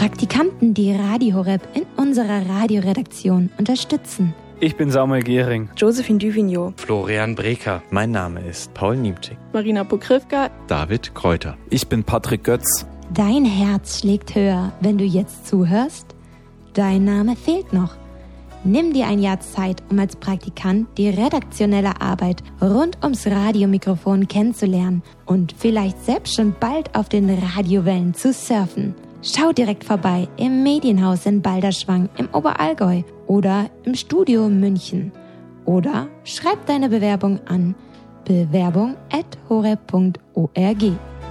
Praktikanten, die Radio Horeb in unserer Radioredaktion unterstützen. Ich bin Samuel Gehring. Josephine Duvigneau. Florian Breker. Mein Name ist Paul Niebczyk. Marina Pokrivka. David Kräuter. Ich bin Patrick Götz. Dein Herz schlägt höher, wenn du jetzt zuhörst? Dein Name fehlt noch. Nimm dir ein Jahr Zeit, um als Praktikant die redaktionelle Arbeit rund ums Radiomikrofon kennenzulernen und vielleicht selbst schon bald auf den Radiowellen zu surfen. Schau direkt vorbei im Medienhaus in Balderschwang im Oberallgäu oder im Studio München. Oder schreib deine Bewerbung an bewerbung@horeb.org.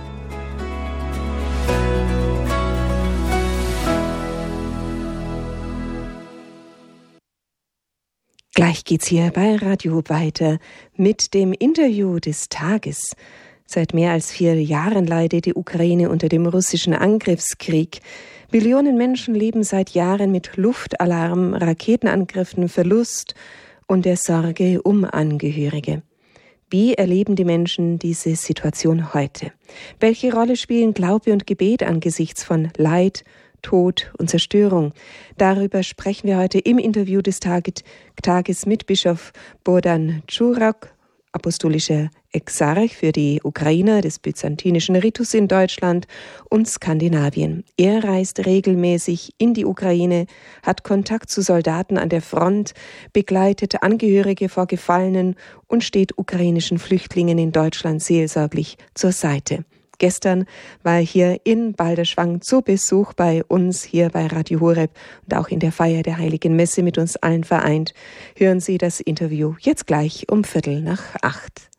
Gleich geht's hier bei Radio weiter mit dem Interview des Tages. Seit mehr als 4 Jahren leidet die Ukraine unter dem russischen Angriffskrieg. Millionen Menschen leben seit Jahren mit Luftalarm, Raketenangriffen, Verlust und der Sorge um Angehörige. Wie erleben die Menschen diese Situation heute? Welche Rolle spielen Glaube und Gebet angesichts von Leid, Tod und Zerstörung? Darüber sprechen wir heute im Interview des Tages mit Bischof Bohdan Dzurak, apostolischer Exarch für die Ukrainer des byzantinischen Ritus in Deutschland und Skandinavien. Er reist regelmäßig in die Ukraine, hat Kontakt zu Soldaten an der Front, begleitet Angehörige vor Gefallenen und steht ukrainischen Flüchtlingen in Deutschland seelsorglich zur Seite. Gestern war er hier in Balderschwang zu Besuch bei uns hier bei Radio Horeb und auch in der Feier der Heiligen Messe mit uns allen vereint. Hören Sie das Interview jetzt gleich um 7:45.